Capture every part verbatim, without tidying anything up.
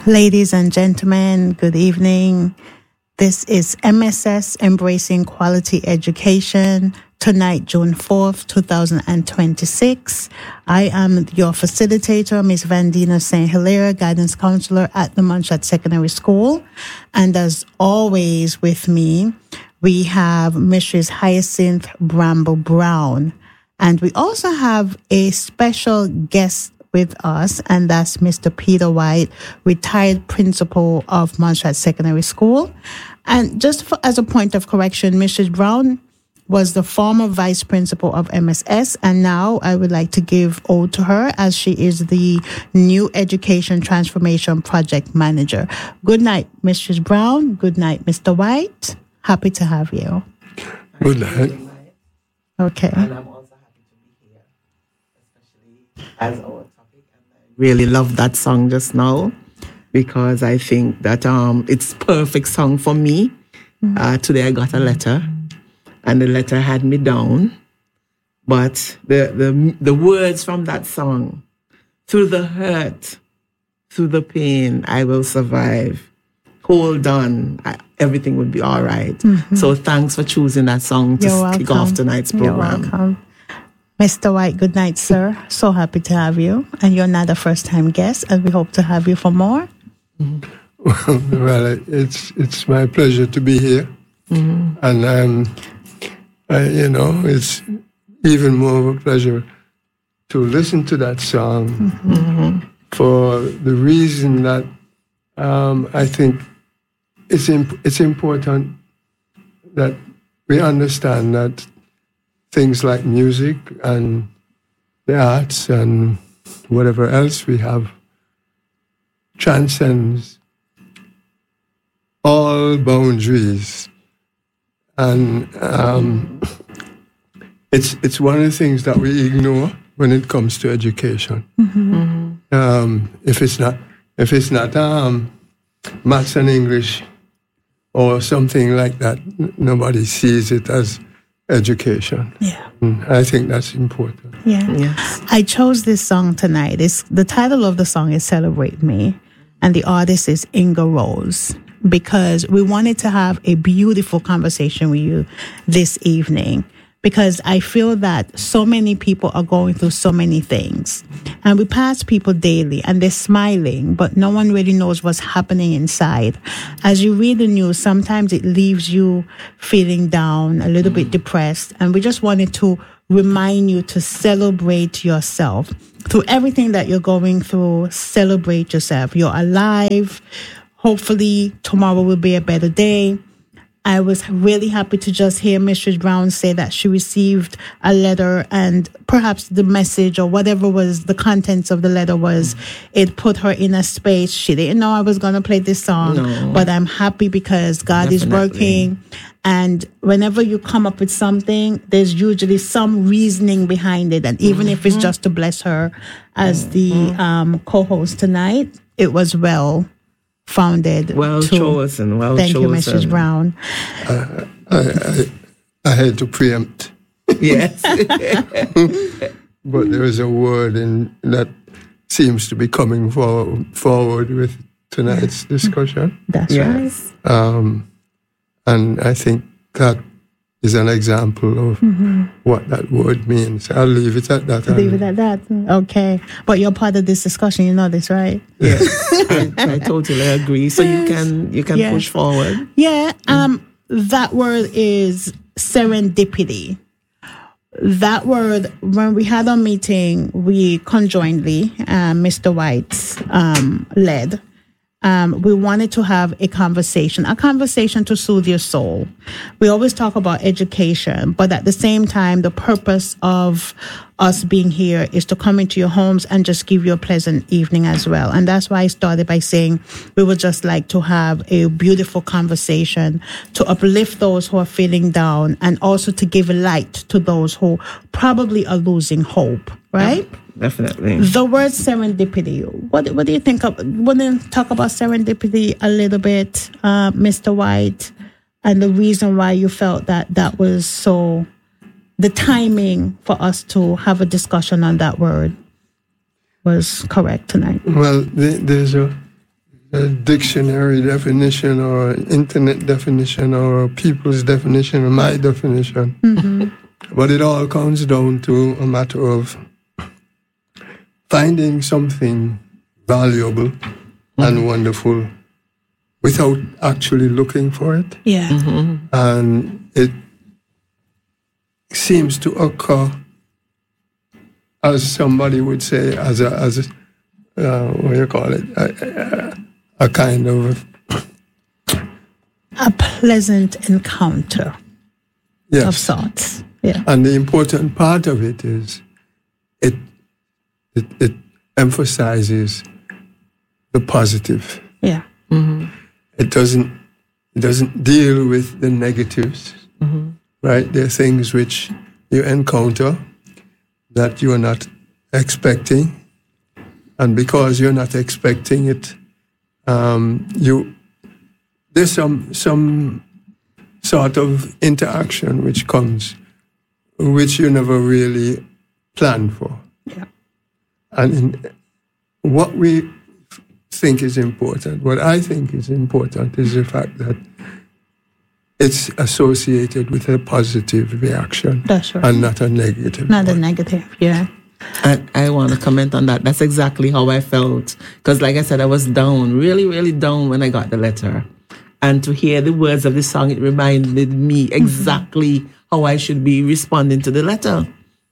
Ladies and gentlemen, good evening. This is M S S Embracing Quality Education. Tonight, June fourth, twenty twenty-six. I am your facilitator, Miss Vandina Saint Hilaire, guidance counselor at the Monchat Secondary School. And as always with me, we have Missus Hyacinth Bramble Brown. And we also have a special guest with us, and that's Mister Peter White, retired principal of Monchat Secondary School. And just for, as a point of correction, Missus Brown was the former vice principal of M S S, and now I would like to give ode to her as she is the new education transformation project manager. Good night, Missus Brown. Good night, Mister White. Happy to have you. Good night. Okay. And I'm also happy to be here, especially as our topic. And I really love that song just now because I think that um it's perfect song for me. Mm-hmm. Uh, today I got a letter. And the letter had me down, but the, the the words from that song, through the hurt, through the pain, I will survive. Hold on, I, everything will be all right. Mm-hmm. So thanks for choosing that song to You're kick welcome. off tonight's program. You're welcome. Mister White, good night, sir. So happy to have you. And you're not a first-time guest, and we hope to have you for more. Mm-hmm. Well, it's it's my pleasure to be here. Mm-hmm. And um, I, you know, it's even more of a pleasure to listen to that song mm-hmm. for the reason that um, I think it's imp- it's important that we understand that things like music and the arts and whatever else we have transcends all boundaries. And um, it's it's one of the things that we ignore when it comes to education. Mm-hmm. Um, if it's not if it's not um, maths and English or something like that, nobody sees it as education. Yeah, and I think that's important. Yeah, yes. I chose this song tonight. It's the title of the song is "Celebrate Me," and the artist is Inga Rose. Because we wanted to have a beautiful conversation with you this evening. Because I feel that so many people are going through so many things. And we pass people daily and they're smiling, but no one really knows what's happening inside. As you read the news, sometimes it leaves you feeling down, a little bit depressed. And we just wanted to remind you to celebrate yourself. Through everything that you're going through, celebrate yourself. You're alive. Hopefully, tomorrow will be a better day. I was really happy to just hear Missus Brown say that she received a letter and perhaps the message or whatever was the contents of the letter was, it put her in a space. She didn't know I was going to play this song, no. But I'm happy because God Definitely. Is working. And whenever you come up with something, there's usually some reasoning behind it. And even mm-hmm. if it's just to bless her as mm-hmm. the um, co-host tonight, it was well founded. Well to, chosen, well thank chosen. you, Missus Brown. Uh, I, I, I had to preempt. Yes. But there is a word in that seems to be coming for, forward with tonight's discussion. That's yes. right. Um, and I think that is an example of mm-hmm. what that word means. I'll leave it at that. Leave it at that. Okay. But you're part of this discussion, you know this, right? Yes. I, I totally agree. So you can you can yeah. push forward. Yeah. Um. That word is serendipity. That word, when we had our meeting, we conjointly, uh, Mister White um, led. Um, we wanted to have a conversation, a conversation to soothe your soul. We always talk about education, but at the same time, the purpose of us being here is to come into your homes and just give you a pleasant evening as well. And that's why I started by saying we would just like to have a beautiful conversation to uplift those who are feeling down and also to give light to those who probably are losing hope, right? Yeah. Definitely. The word serendipity. What what do you think of? Want to talk about serendipity a little bit, uh, Mister White, and the reason why you felt that that was so, the timing for us to have a discussion on that word was correct tonight. Well, there's a a dictionary definition or internet definition or people's definition or my definition. Mm-hmm. But it all comes down to a matter of finding something valuable mm-hmm. and wonderful without actually looking for it. Yeah. Mm-hmm. And it seems to occur, as somebody would say, as a, as a uh, what do you call it, a, a, a kind of... A pleasant encounter yes. of sorts. Yeah. And the important part of it is it, it, it emphasizes the positive. Yeah. Mm-hmm. It doesn't it doesn't deal with the negatives, mm-hmm. right? There are things which you encounter that you are not expecting, and because you're not expecting it, um, you there's some some sort of interaction which comes, which you never really planned for. Yeah. And in, what we think is important, what I think is important, is the fact that it's associated with a positive reaction. That's right. And not a negative Not one. a negative, yeah. I, I want to comment on that. That's exactly how I felt. Because like I said, I was down, really, really down when I got the letter. And to hear the words of the song, it reminded me exactly mm-hmm. how I should be responding to the letter.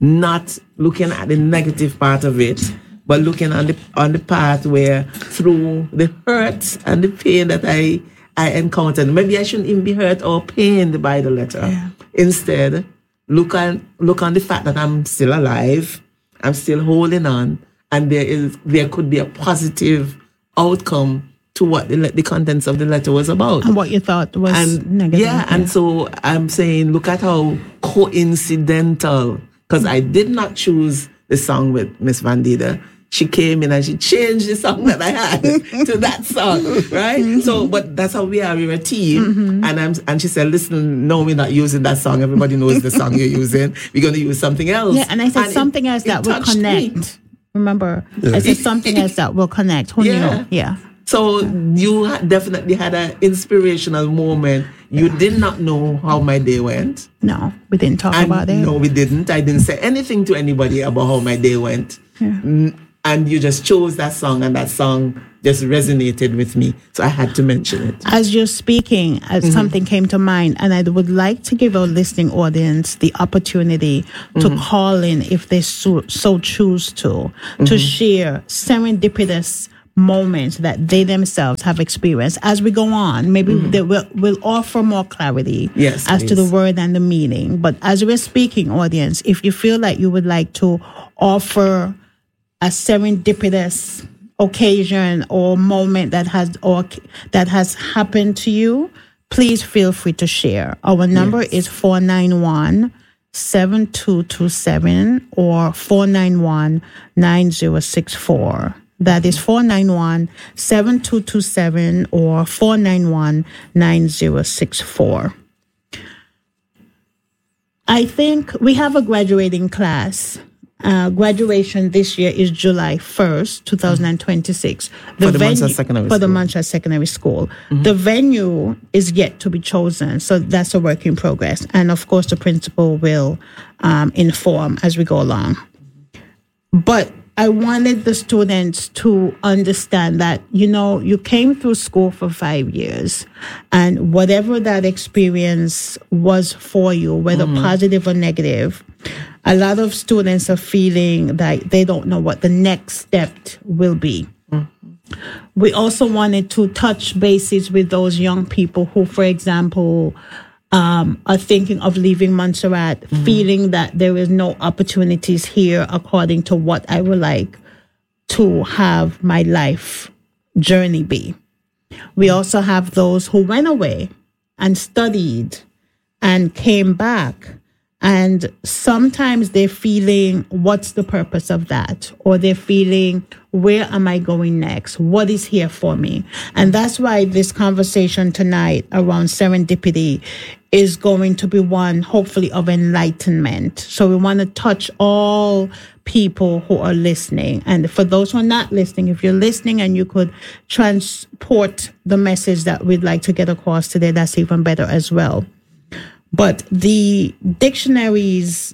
Not looking at the negative part of it, but looking on the on the part where through the hurt and the pain that I, I encountered, maybe I shouldn't even be hurt or pained by the letter. Yeah. Instead, look on look on the fact that I'm still alive, I'm still holding on, and there is there could be a positive outcome to what the, the contents of the letter was about. And what you thought was and, negative. Yeah, yeah, and so I'm saying, look at how coincidental, because I did not choose the song with Miss Vandida. She came in and she changed the song that I had to that song, right? Mm-hmm. So, but that's how we are. We're a team. Mm-hmm. And I'm, and she said, listen, no, we're not using that song. Everybody knows the song you're using. We're going to use something else. Yeah, and I said and something it, else that will connect. Me. Remember, yeah. I said something else that will connect. Who yeah. knew? Yeah. So you definitely had an inspirational moment. You did not know how my day went. No, we didn't talk and about it. No, we didn't. I didn't say anything to anybody about how my day went. Yeah. And you just chose that song, and that song just resonated with me. So I had to mention it. As you're speaking, as mm-hmm. something came to mind, and I would like to give our listening audience the opportunity mm-hmm. to call in if they so, so choose to, mm-hmm. to share serendipitous moments that they themselves have experienced. As we go on, maybe mm-hmm. they will will offer more clarity yes, as please. to the word and the meaning. But as we're speaking, audience, if you feel like you would like to offer a serendipitous occasion or moment that has or that has happened to you, please feel free to share. Our number yes. is four nine one, seven two two seven or four nine one, nine zero six four. That is four nine one, seven two two seven or four nine one, nine zero six four. I think we have a graduating class. Uh, graduation this year is July first, twenty twenty-six. The for the venue, Manchester Secondary For School. the Manchester Secondary School. Mm-hmm. The venue is yet to be chosen, so that's a work in progress. And of course, the principal will um, inform as we go along. But I wanted the students to understand that, you know, you came through school for five years and whatever that experience was for you, whether mm-hmm. positive or negative, a lot of students are feeling that they don't know what the next step will be. Mm-hmm. We also wanted to touch bases with those young people who, for example, Um, are thinking of leaving Montserrat, mm-hmm. feeling that there is no opportunities here according to what I would like to have my life journey be. We also have those who went away and studied and came back And sometimes they're feeling, what's the purpose of that? Or they're feeling, where am I going next? What is here for me? And that's why this conversation tonight around serendipity is going to be one, hopefully, of enlightenment. So we want to touch all people who are listening. And for those who are not listening, if you're listening and you could transport the message that we'd like to get across today, that's even better as well. But the dictionaries,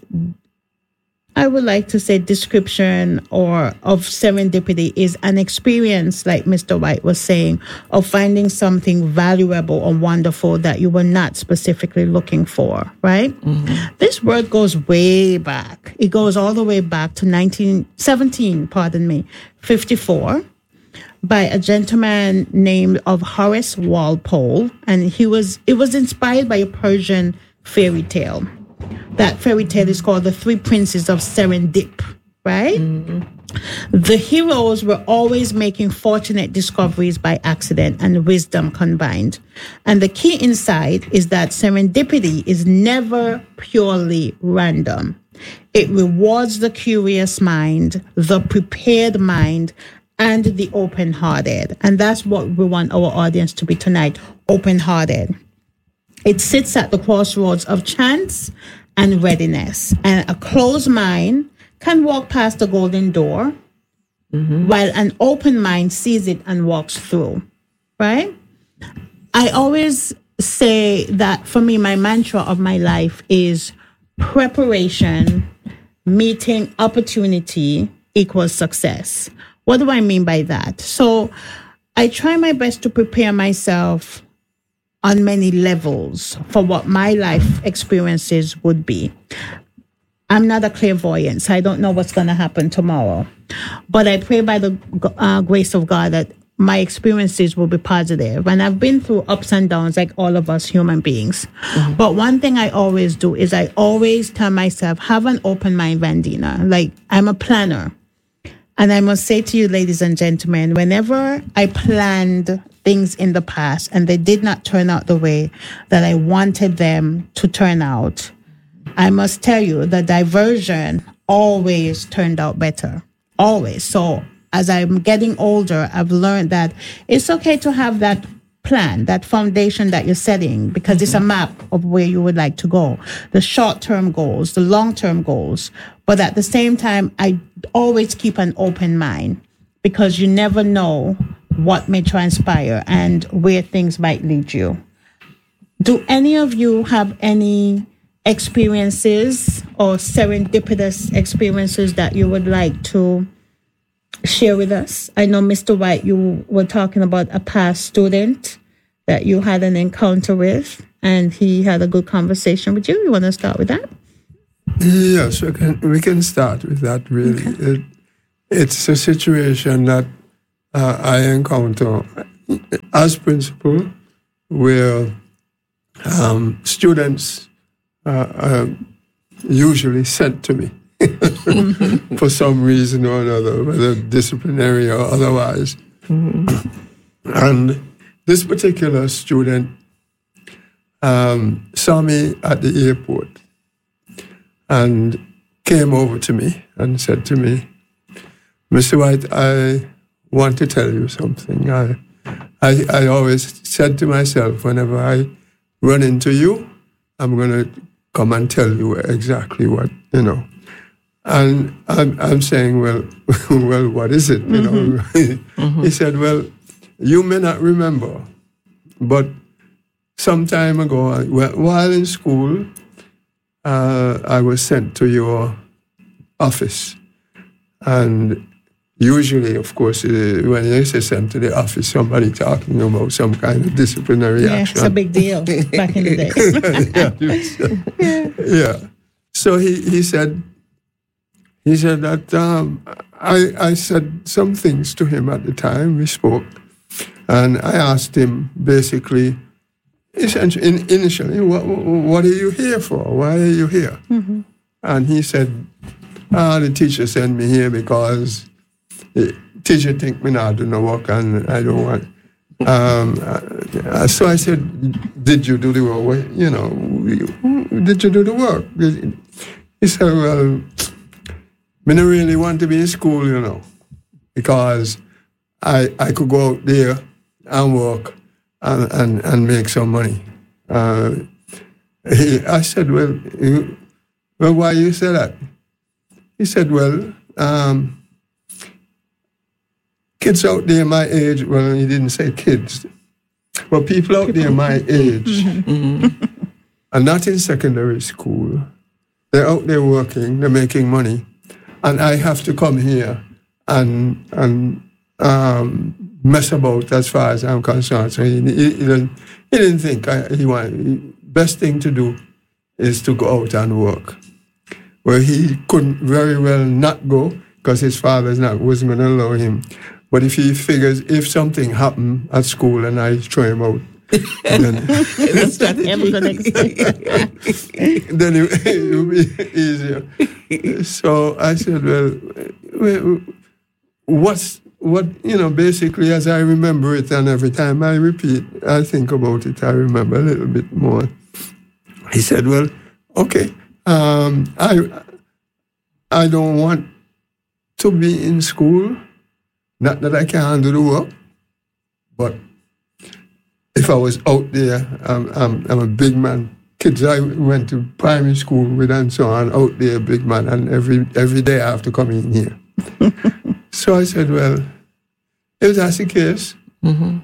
I would like to say description or of serendipity is an experience, like Mister White was saying, of finding something valuable or wonderful that you were not specifically looking for, right? Mm-hmm. This word goes way back. It goes all the way back to nineteen seventeen, pardon me, fifty-four. By a gentleman named of Horace Walpole, and he was it was inspired by a Persian fairy tale. That fairy tale is called The Three Princes of Serendip, right? Mm-hmm. The heroes were always making fortunate discoveries by accident and wisdom combined. And the key insight is that serendipity is never purely random. It rewards the curious mind, the prepared mind, and the open-hearted. And that's what we want our audience to be tonight, open-hearted. It sits at the crossroads of chance and readiness. And a closed mind can walk past the golden door, mm-hmm. while an open mind sees it and walks through, right? I always say that for me, my mantra of my life is preparation, meeting opportunity equals success. What do I mean by that? So I try my best to prepare myself on many levels for what my life experiences would be. I'm not a clairvoyant, so I don't know what's going to happen tomorrow. But I pray by the uh, grace of God that my experiences will be positive. And I've been through ups and downs like all of us human beings. Mm-hmm. But one thing I always do is I always tell myself, have an open mind, Vandina. Like, I'm a planner. And I must say to you, ladies and gentlemen, whenever I planned things in the past and they did not turn out the way that I wanted them to turn out, I must tell you the diversion always turned out better. Always. So as I'm getting older, I've learned that it's okay to have that plan, that foundation that you're setting, because mm-hmm. it's a map of where you would like to go, the short-term goals, the long-term goals. But at the same time, I always keep an open mind, because you never know what may transpire and where things might lead you. Do any of you have any experiences or serendipitous experiences that you would like to share with us? I know, Mister White, you were talking about a past student that you had an encounter with, and he had a good conversation with you. You want to start with that? Yes, we can, we can start with that, really. Okay. It, it's a situation that uh, I encounter as principal where um, students uh, are usually sent to me mm-hmm. for some reason or another, whether disciplinary or otherwise. Mm-hmm. And this particular student um, saw me at the airport and came over to me and said to me, Mister White, I want to tell you something. I, I, I always said to myself, whenever I run into you, I'm going to come and tell you exactly what, you know. And I'm, I'm saying, well, well, what is it? You mm-hmm. know, mm-hmm. He said, well, you may not remember, but some time ago, while in school, uh, I was sent to your office. And usually, of course, uh, when you say sent to the office, somebody talking about some kind of disciplinary yeah, action. It's a big deal back in the day. yeah, yeah. yeah. So he, he said, he said that um, I, I said some things to him at the time. We spoke. And I asked him basically, essentially, initially, what, what are you here for? Why are you here? Mm-hmm. And he said, ah, the teacher sent me here because the teacher think me not do no work and I don't want. Um, uh, so I said, did you do the work? Well, you know, did you do the work? He said, well, I don't really want to be in school, you know, because I I could go out there and work and, and, and make some money. Uh, he, I said, well, you, well, why you say that? He said, well, um, kids out there my age, well, he didn't say kids, but people out there my age mm-hmm. are not in secondary school. They're out there working, they're making money, and I have to come here and and um, mess about as far as I'm concerned. So he, he, he, didn't, he didn't think I, he wanted, best thing to do is to go out and work. Well, he couldn't very well not go because his father's not wasn't going to allow him. But if he figures if something happened at school and I throw him out, then, then it, it will be easier. So I said, well, what's what you know? Basically, as I remember it, and every time I repeat, I think about it, I remember a little bit more. He said, well, okay, um, I I don't want to be in school. Not that I can't do the work, but if I was out there, I'm, I'm, I'm a big man. Kids I went to primary school with and so on, out there, big man, and every every day I have to come in here. So I said, well, if that's the case, mm-hmm.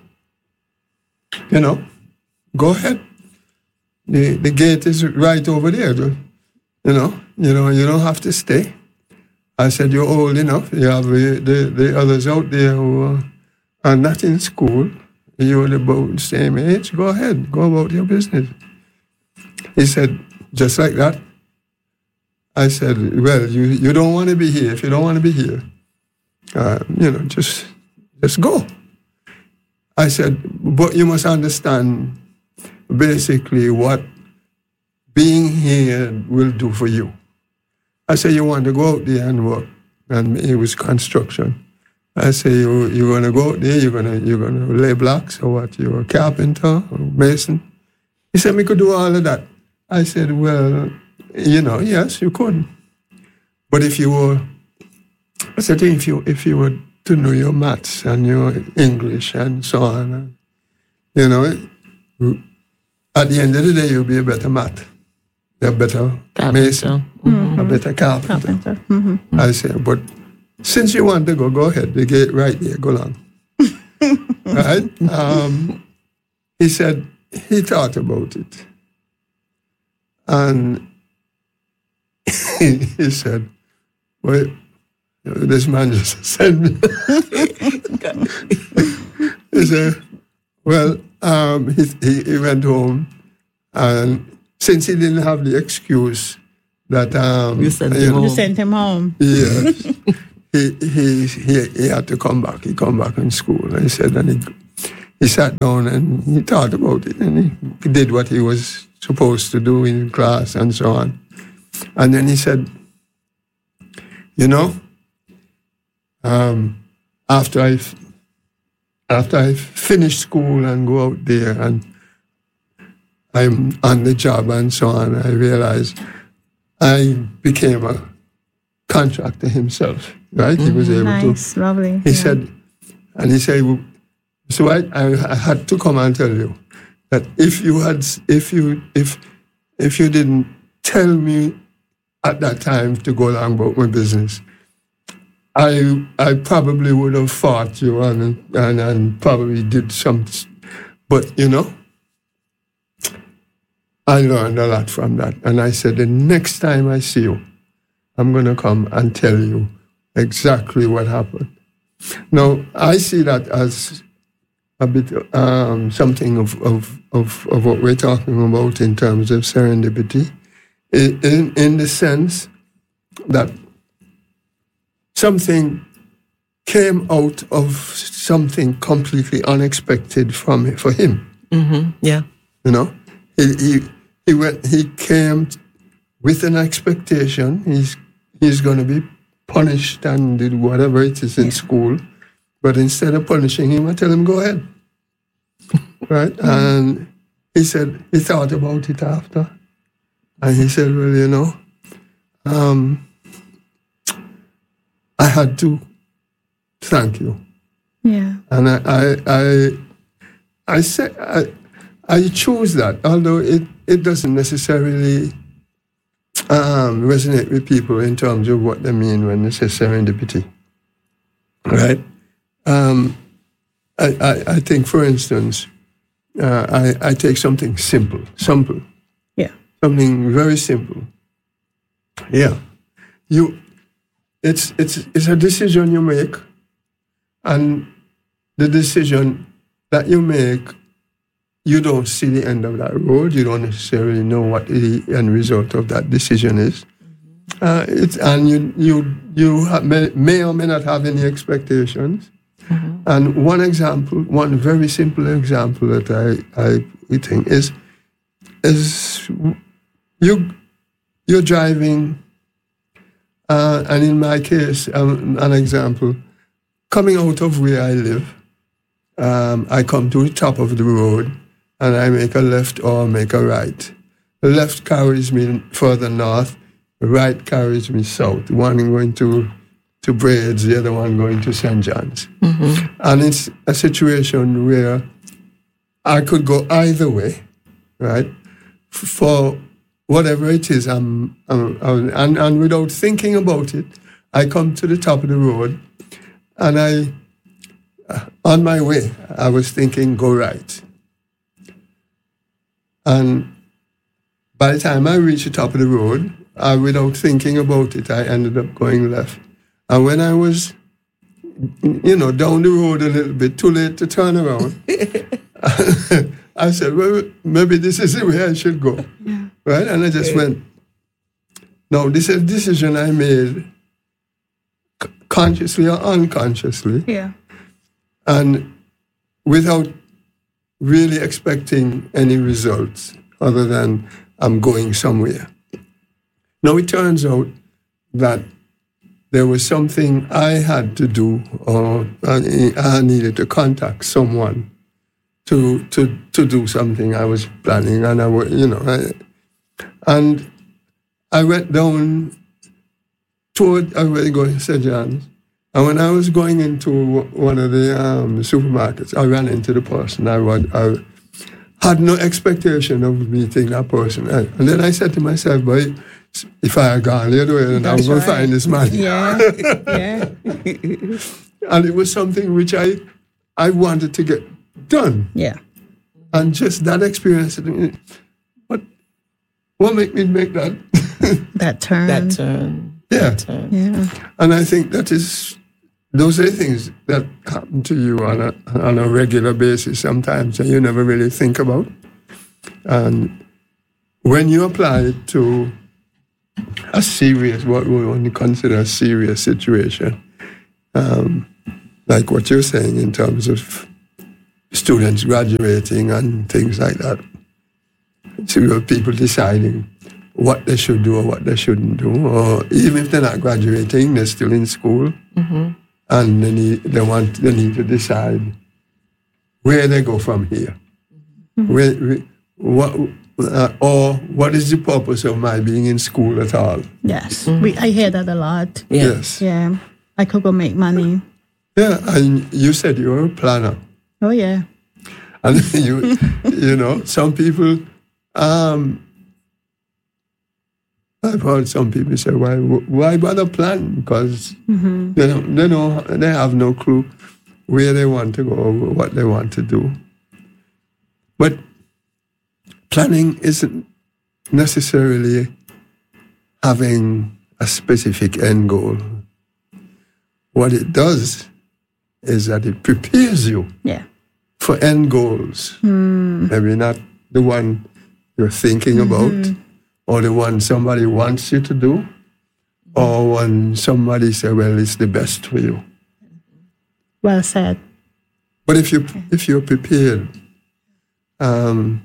you know, go ahead. The the gate is right over there. You know, you know, you don't have to stay. I said, you're old enough. You have the, the, the others out there who are, are not in school. You're about the same age. Go ahead. Go about your business. He said, just like that. I said, well, you, you don't want to be here. If you don't want to be here, uh, you know, just, just go. I said, but you must understand basically what being here will do for you. I said, you want to go out there and work, and it was construction. I said, you, you're going to go out there, you're going to you're gonna lay blocks, or what, you're a carpenter or mason? He said, we could do all of that. I said, well, you know, yes, you could. But if you were, I said, if you, if you were to know your maths and your English and so on, and, you know, at the end of the day, you'll be a better math. A better carpenter. Mason, mm-hmm. a better carpenter. carpenter. Mm-hmm. I said, but since you want to go, go ahead. The gate right there, go along. Right? Um, he said, he thought about it. And he, he said, well, this man just sent me. He said, well, um, he, he, he went home and since he didn't have the excuse that um, you sent him you home. You sent him home. Yeah, he, he he he had to come back. He come back in school. And he said, and he he sat down and he thought about it, and he did what he was supposed to do in class and so on. And then he said, you know, um, after I after I finish school and go out there and I'm on the job and so on, I realized I became a contractor himself, right? Mm-hmm. He was able nice, to. Lovely. He yeah. said, and he said, so I, I, I had to come and tell you that if you had, if you, if, if you didn't tell me at that time to go along about my business, I, I probably would have fought you and, and, and probably did some, but you know, I learned a lot from that. And I said, the next time I see you, I'm going to come and tell you exactly what happened. Now, I see that as a bit um, something of, of, of, of what we're talking about in terms of serendipity, in, in the sense that something came out of something completely unexpected from for him. Mm-hmm. Yeah. You know, he, he He went. He came with an expectation. He's he's going to be punished and do whatever it is in yeah. school. But instead of punishing him, I tell him, go ahead. right? Mm-hmm. And he said, he thought about it after. And he said, well, you know, um, I had to thank you. Yeah. And I, I, I, I said, I, I chose that, although it, it doesn't necessarily um, resonate with people in terms of what they mean when they say serendipity, right? Um, I, I, I think, for instance, uh, I, I take something simple, simple, yeah, something very simple. Yeah, you, it's it's it's a decision you make, and the decision that you make, you don't see the end of that road. You don't necessarily know what the end result of that decision is. Mm-hmm. Uh, it's, and you you you have, may, may or may not have any expectations. Mm-hmm. And one example, one very simple example that I I think is is you you're driving, uh, and in my case, um, an example, coming out of where I live, um, I come to the top of the road. And I make a left or make a right. The left carries me further north, the right carries me south. One going to, to Braids, the other one going to Saint John's. Mm-hmm. And it's a situation where I could go either way, right? For whatever it is, I'm, I'm, I'm and, and without thinking about it, I come to the top of the road, and I, on my way, I was thinking, go right. And by the time I reached the top of the road, I, without thinking about it, I ended up going left. And when I was, you know, down the road a little bit, too late to turn around, I said, well, maybe this is the way I should go. Yeah. Right? And I just went. Now, this is a decision I made c- consciously or unconsciously. Yeah. And without really expecting any results other than I'm going somewhere. Now it turns out that there was something I had to do, or I needed to contact someone to to to do something I was planning, and I was, you know, I, and I went down toward I was going to Saint John's. And when I was going into one of the um, supermarkets, I ran into the person. I, was, I had no expectation of meeting that person. And then I said to myself, boy, if I had gone the other way, then I'm going to find this man. Yeah, yeah. And it was something which I I wanted to get done. Yeah. And just that experience, what, what made me make that? that turn. That turn. Yeah. That turn. Yeah. And I think that is... Those are the things that happen to you on a on a regular basis sometimes that you never really think about. And when you apply it to a serious, what we want to consider a serious situation, um, like what you're saying in terms of students graduating and things like that, so people deciding what they should do or what they shouldn't do, or even if they're not graduating, they're still in school. Mm-hmm. And they need, they want, they need to decide where they go from here. Mm-hmm. Where, where, what, uh, or what is the purpose of my being in school at all? Yes, mm-hmm. we, I hear that a lot. Yeah. Yes. Yeah, I could go make money. Yeah, and you said you were a planner. Oh, yeah. And you, you know, some people, um, I've heard some people say, "Why, why bother plan?" Because mm-hmm. they don't, they know, they have no clue where they want to go or what they want to do. But planning isn't necessarily having a specific end goal. What it does is that it prepares you yeah. for end goals. Mm. Maybe not the one you're thinking mm-hmm. about, or the one somebody wants you to do, or when somebody says, well, it's the best for you. Well said. But if, you, if you're prepared, um,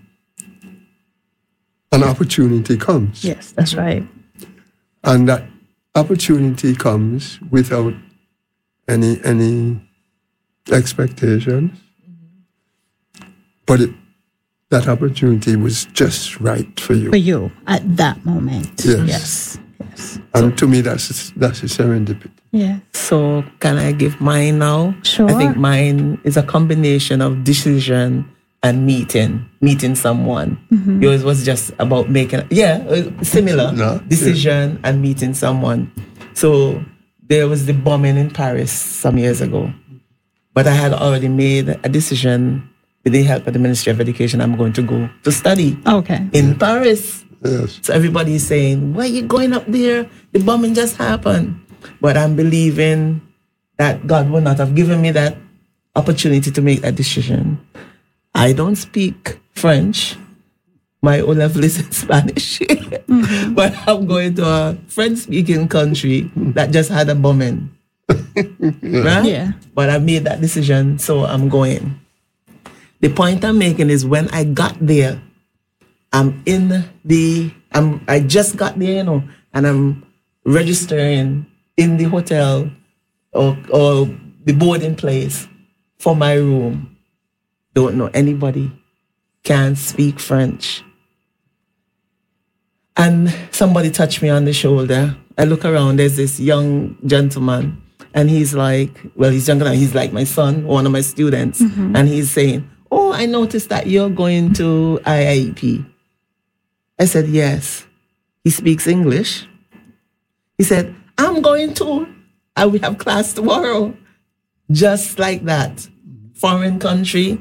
an opportunity comes. Yes, that's right. And that opportunity comes without any any expectations. Mm-hmm. but it, that opportunity was just right for you. For you at that moment. Yes. Yes. Yes. And So- to me, that's that's a serendipity. Yeah. So can I give mine now? Sure. I think mine is a combination of decision and meeting, meeting someone. Mm-hmm. Yours was just about making, yeah, uh, similar. No, Decision and meeting someone. So there was the bombing in Paris some years ago. But I had already made a decision with the help of the Ministry of Education. I'm going to go to study Okay. in Paris. Yes. So everybody is saying, why are you going up there? The bombing just happened. But I'm believing that God would not have given me that opportunity to make that decision. I don't speak French. My O level is in Spanish. Mm-hmm. But I'm going to a French-speaking country that just had a bombing. Right? Yeah. But I made that decision, so I'm going. The point I'm making is when I got there, I'm in the, I'm, I just got there, you know, and I'm registering in the hotel or, or the boarding place for my room. Don't know anybody, can't speak French. And somebody touched me on the shoulder. I look around, there's this young gentleman, and he's like, well, he's younger than, he's like my son, one of my students. Mm-hmm. And he's saying, oh, I noticed that you're going to I I E P. I said, yes. He speaks English. He said, I'm going to. I will have class tomorrow. Just like that. Foreign country,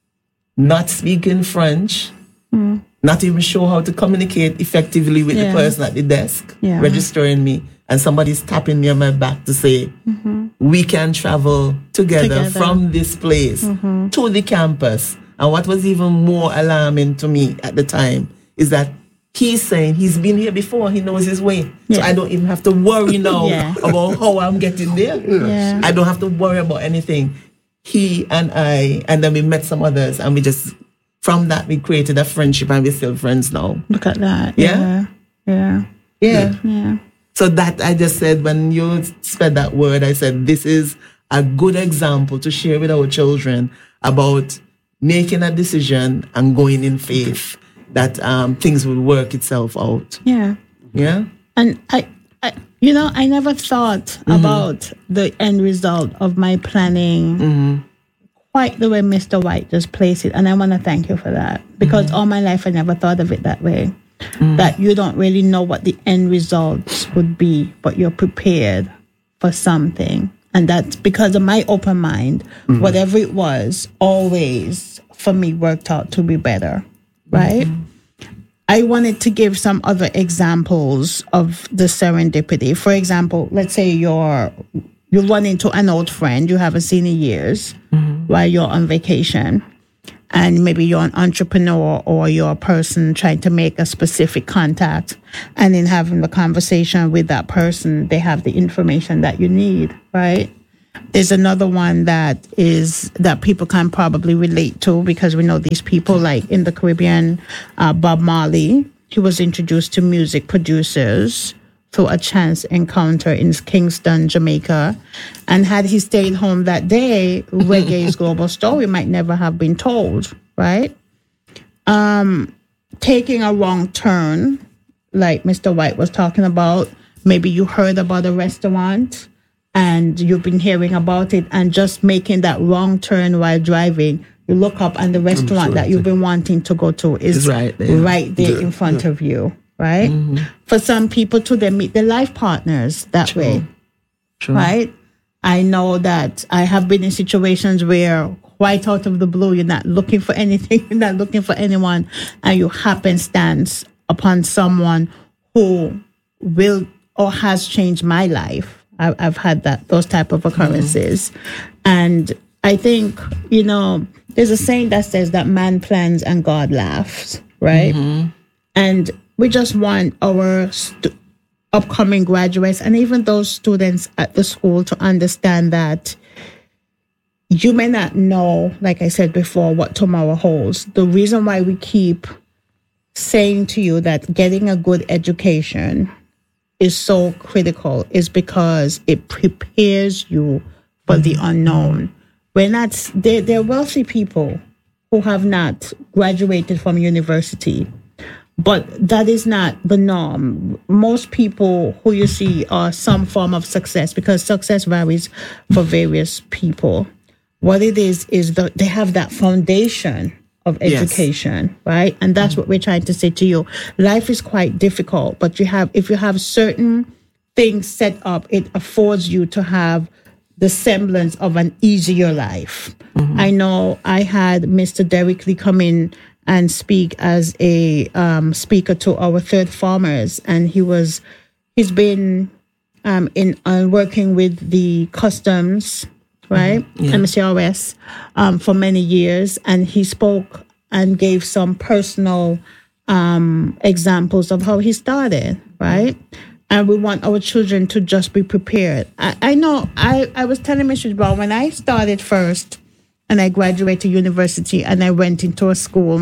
not speaking French, mm. not even sure how to communicate effectively with yeah. the person at the desk, yeah. registering me. And somebody's tapping me on my back to say, mm-hmm. we can travel together, together. from this place mm-hmm. to the campus. And what was even more alarming to me at the time is that he's saying he's been here before, he knows his way. Yeah. So I don't even have to worry now yeah. about how I'm getting there. Yeah. I don't have to worry about anything. He and I, and then we met some others, and we just, from that, we created a friendship, and we're still friends now. Look at that. Yeah? Yeah. Yeah. Yeah. yeah. So that I just said, when you said that word, I said, this is a good example to share with our children about making a decision and going in faith that um, things will work itself out. Yeah. Yeah. And I, I you know, I never thought mm-hmm. about the end result of my planning mm-hmm. quite the way Mister White just placed it. And I want to thank you for that. Because mm-hmm. all my life, I never thought of it that way. Mm. That you don't really know what the end results would be, but you're prepared for something. And that's because of my open mind. Mm. Whatever it was, always, for me, worked out to be better, right? Mm-hmm. I wanted to give some other examples of the serendipity. For example, let's say you're you run into an old friend you haven't seen in years mm-hmm. while you're on vacation. And maybe you're an entrepreneur or you're a person trying to make a specific contact. And in having the conversation with that person, they have the information that you need, right? There's another one that is that people can probably relate to because we know these people, like in the Caribbean, uh, Bob Marley. He was introduced to music producers through a chance encounter in Kingston, Jamaica. And had he stayed home that day, reggae's global story might never have been told, right? Um, taking a wrong turn, like Mister White was talking about, maybe you heard about a restaurant and you've been hearing about it, and just making that wrong turn while driving, you look up and the restaurant that you've been wanting to go to is right there, right there yeah. in front yeah. of you. Right? Mm-hmm. For some people too, they meet their life partners that True. way. True. Right? I know that I have been in situations where quite out of the blue, you're not looking for anything, you're not looking for anyone, and you happenstance upon someone who will or has changed my life. I, I've had that those type of occurrences. Mm-hmm. And I think, you know, there's a saying that says that man plans and God laughs, right? Mm-hmm. And we just want our stu- upcoming graduates and even those students at the school to understand that you may not know, like I said before, what tomorrow holds. The reason why we keep saying to you that getting a good education is so critical is because it prepares you for the unknown. We're not, they're, they're wealthy people who have not graduated from university. But that is not the norm. Most people who you see are some form of success, because success varies for various people. What it is, is that they have that foundation of education, yes. right? And that's mm-hmm. what we're trying to say to you. Life is quite difficult, but you have, if you have certain things set up, it affords you to have the semblance of an easier life. Mm-hmm. I know I had Mister Derek Lee come in and speak as a um, speaker to our third farmers. And he was, he's been um, in uh, working with the customs, right, mm-hmm. yeah. M C R S um, for many years. And he spoke and gave some personal um, examples of how he started, right? And we want our children to just be prepared. I, I know, I, I was telling Missus Brown, when I started first and I graduated university and I went into a school,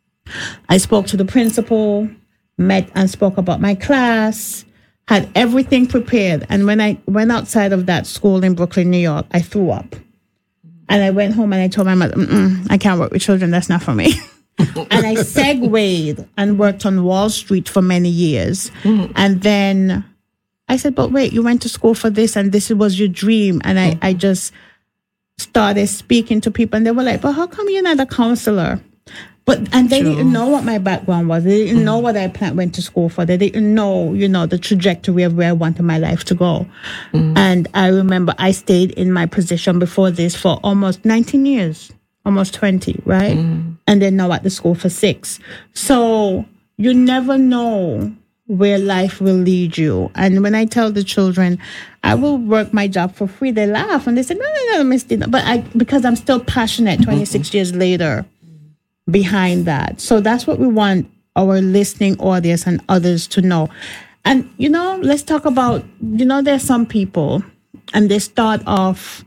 I spoke to the principal, met and spoke about my class, had everything prepared. And when I went outside of that school in Brooklyn, New York, I threw up. And I went home and I told my mother, Mm-mm, I can't work with children. That's not for me. And I segued and worked on Wall Street for many years. Mm-hmm. And then I said, but wait, you went to school for this and this was your dream. And I, I just started speaking to people and they were like, but how come you're not a counselor? But and they True. didn't know what my background was. They didn't mm. know what I plan, went to school for. They didn't know, you know, the trajectory of where I wanted my life to go. Mm. And I remember I stayed in my position before this for almost nineteen years, almost twenty, right? Mm. And then now at the school for six. So you never know where life will lead you. And when I tell the children, I will work my job for free, they laugh and they say, no, no, no, Miss Dina. But I, because I'm still passionate twenty-six mm-hmm. years later behind that. So that's what we want our listening audience and others to know. And, you know, let's talk about, you know, there's some people and they start off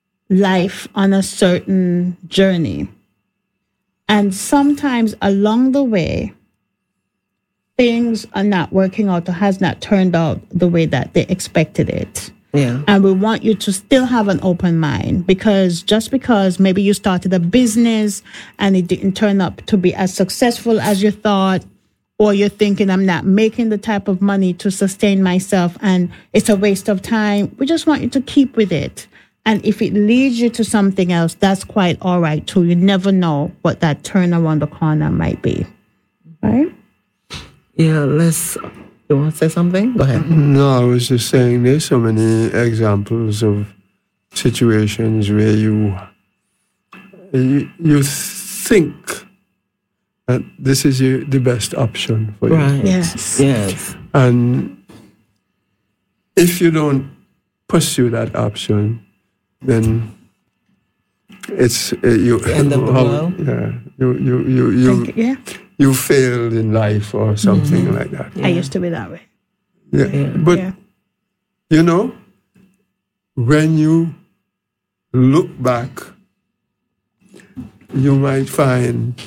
life on a certain journey. And sometimes along the way, things are not working out or has not turned out the way that they expected it. Yeah. And we want you to still have an open mind, because just because maybe you started a business and it didn't turn up to be as successful as you thought, or you're thinking I'm not making the type of money to sustain myself and it's a waste of time, we just want you to keep with it. And if it leads you to something else, that's quite all right too. You never know what that turn around the corner might be. Right? Yeah, let's... You want to say something? Go ahead. No, I was just saying there's so many examples of situations where you you, you think that this is your, the best option for right. you. Yes. Yes. And if you don't pursue that option, then it's uh, you. End of the how, world. Yeah. You you you you. Think, yeah. You failed in life or something mm-hmm. like that. Yeah. I used to be that way. Yeah, yeah. But, yeah. you know, when you look back, you might find